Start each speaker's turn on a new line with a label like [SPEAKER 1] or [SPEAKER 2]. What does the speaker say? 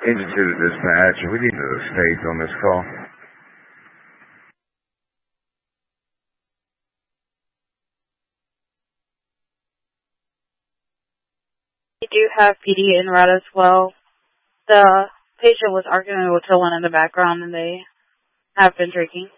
[SPEAKER 1] Institute Dispatch, we need the states on this call.
[SPEAKER 2] We do have PD en route as well. The patient was arguing with someone in the background and they have been drinking.